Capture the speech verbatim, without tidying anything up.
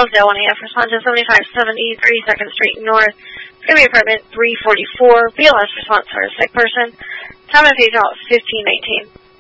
Oakdale, one A F. Respond to seventy-five seventy thirty-second Street North. Maybe apartment three forty-four. B L S response for a sick person. Time and page out fifteen nineteen.